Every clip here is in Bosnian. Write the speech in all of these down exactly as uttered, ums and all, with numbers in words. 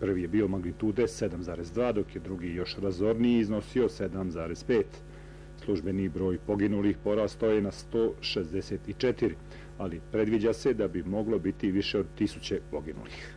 Prvi je bio magnitude sedam zarez dva, dok je drugi još razorniji iznosio sedam zarez pet. Službeni broj poginulih porastao je na sto šezdeset četiri, ali predviđa se da bi moglo biti više od tisuće poginulih.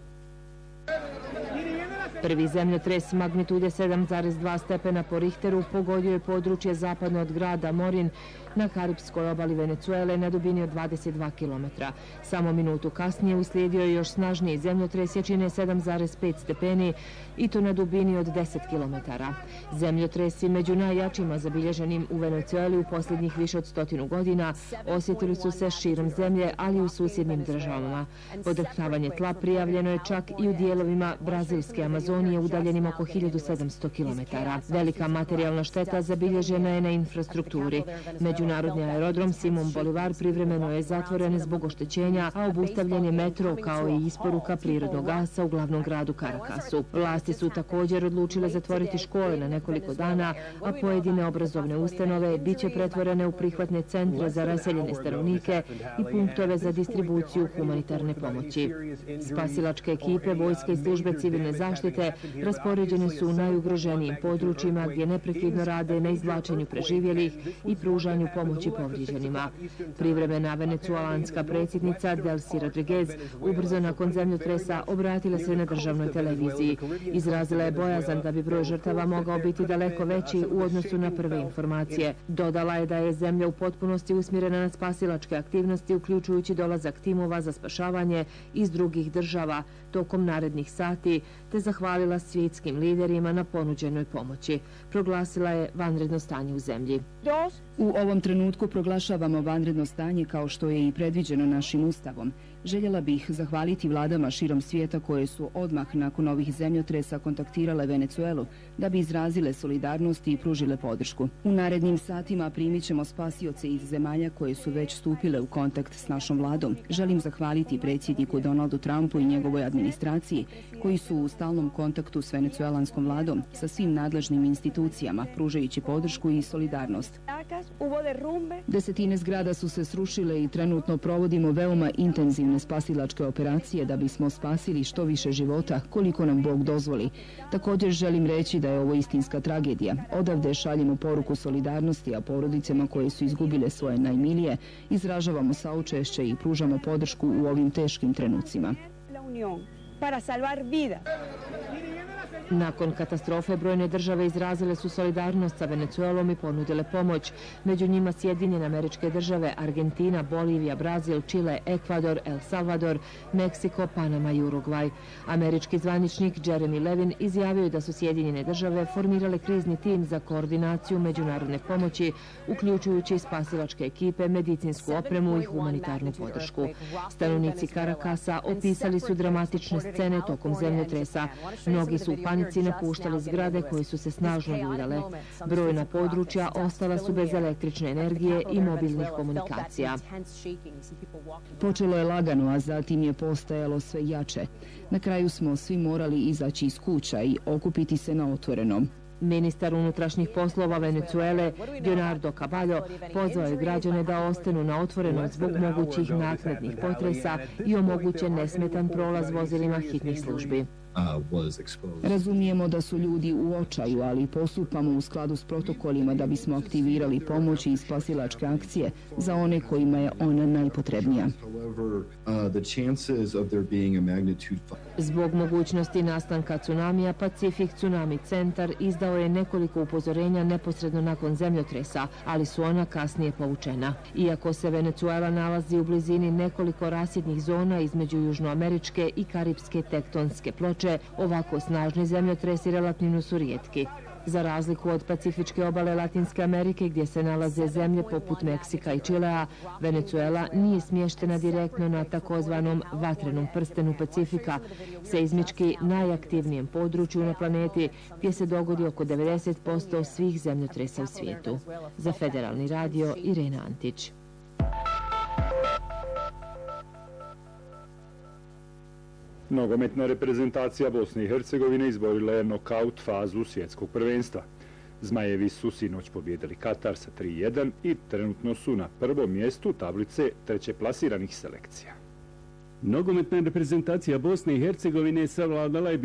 Prvi zemljotres magnitude sedam zarez dva stepena po Richteru pogodio je područje zapadno od grada Morin na karipskoj obali Venecuele na dubini od dvadeset dva kilometra. Samo minutu kasnije uslijedio je još snažniji zemljotres jačine sedam zarez pet stepeni i to na dubini od deset kilometara. Zemljotresi među najjačima zabilježenim u Venecueli u posljednjih više od stotinu godina osjetili su se širom zemlje, ali i u susjednim državama. Podrhtavanje tla prijavljeno je čak i u dijelovima brazilske Amazonije udaljenim oko hiljadu sedamsto kilometara. Velika materijalna šteta zabilježena je na infrastrukturi. Međunarodni aerodrom Simon Bolivar privremeno je zatvoren zbog oštećenja, a obustavljen je metro kao i isporuka prirodnog gasa u glavnom gradu Caracasu. Vlasti su također odlučile zatvoriti škole na nekoliko dana, a pojedine obrazovne ustanove biće pretvorene u prihvatne centre za raseljene stanovnike i punktove za distribuciju humanitarne pomoći. Spasilačke ekipe, vojske i službe civilne zaštite raspoređene su u najugroženijim područjima gdje neprekidno rade na izvlačenju preživjelih i pružanju pomoći povrijeđenima. Privremena venecuelanska predsjednica Delcy Rodriguez ubrzo nakon zemljotresa obratila se na državnoj televiziji. Izrazila je bojazan da bi broj žrtava mogao biti daleko veći u odnosu na prve informacije. Dodala je da je zemlja u potpunosti usmjerena na spasilačke aktivnosti, uključujući dolazak timova za spašavanje iz drugih država tokom narednih sati, te zahvalila svjetskim liderima na ponuđenoj pomoći. Proglasila je vanredno stanje u zemlji. U ovom trenutku proglašavamo vanredno stanje kao što je i predviđeno našim ustavom. Željela bih zahvaliti vladama širom svijeta koje su odmah nakon ovih zemljotresa kontaktirale Venecuelu da bi izrazile solidarnost i pružile podršku. U narednim satima primit ćemo spasioce iz zemalja koje su već stupile u kontakt s našom vladom. Želim zahvaliti predsjedniku Donaldu Trumpu i njegovoj administraciji koji su u stalnom kontaktu s venecuelanskom vladom, sa svim nadležnim institucijama, pružajući podršku i solidarnost. Desetine zgrada su se srušile i trenutno provodimo veoma intenzivne spasilačke operacije da bismo spasili što više života koliko nam Bog dozvoli. Također želim reći da je ovo istinska tragedija. Odavde šaljemo poruku solidarnosti, a porodicama koje su izgubile svoje najmilije izražavamo saučešće i pružamo podršku u ovim teškim trenucima. Nakon katastrofe brojne države izrazile su solidarnost sa Venecuelom i ponudile pomoć. Među njima Sjedinjene Američke Države, Argentina, Bolivija, Brazil, Čile, Ekvador, El Salvador, Meksiko, Panama i Urugvaj. Američki zvaničnik Jeremy Levin izjavio je da su Sjedinjene Države formirale krizni tim za koordinaciju međunarodne pomoći, uključujući spasilačke ekipe, medicinsku opremu i humanitarnu podršku. Stanovnici Caracasa opisali su dramatične scene tokom zemljotresa. Mnogi su u panici napuštali zgrade koje su se snažno ljuljale. Brojna područja ostala su bez električne energije i mobilnih komunikacija. Počelo je lagano, a zatim je postajalo sve jače. Na kraju smo svi morali izaći iz kuća i okupiti se na otvorenom. Ministar unutrašnjih poslova Venecuele, Leonardo Caballo, pozvao je građane da ostanu na otvorenom zbog mogućih naknadnih potresa i omogućen nesmetan prolaz vozilima hitnih službi. Razumijemo da su ljudi u očaju, ali postupamo u skladu s protokolima da bismo aktivirali pomoć i spasilačke akcije za one kojima je ona najpotrebnija. Zbog mogućnosti nastanka tsunamija, Pacific Tsunami Centar izdao je nekoliko upozorenja neposredno nakon zemljotresa, ali su ona kasnije povučena. Iako se Venecuela nalazi u blizini nekoliko rasjednih zona između južnoameričke i karipske tektonske ploče, ovako snažni zemljotresi relativno su rijetki. Za razliku od pacifičke obale Latinske Amerike gdje se nalaze zemlje poput Meksika i Čilea, Venecuela nije smještena direktno na takozvanom vatrenom prstenu Pacifika, seizmički najaktivnijem području na planeti gdje se dogodi oko devedeset posto svih zemljotresa u svijetu. Za Federalni radio, Irena Antić. Nogometna reprezentacija Bosne i Hercegovine izborila je nokaut fazu svjetskog prvenstva. Zmajevi su sinoć pobjedili Katar sa tri jedan i trenutno su na prvom mjestu tablice trećeplasiranih selekcija. Nogometna reprezentacija Bosne i Hercegovine savladala je